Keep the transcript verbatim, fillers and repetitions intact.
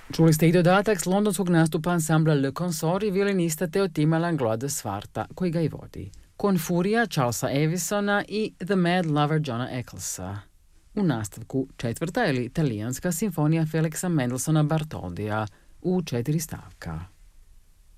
Čuli ste i dodatak s londonskog nastupa ansambla Le Consort i violinista Teotima Langlois de Svarta, koji ga i vodi. Konfurija Charlesa Avisona i The Mad Lover Johna Ecclesa. U nastavku četvrta ili italijanska simfonija Felixa Mendelssohna Bartoldija u četiri stavka.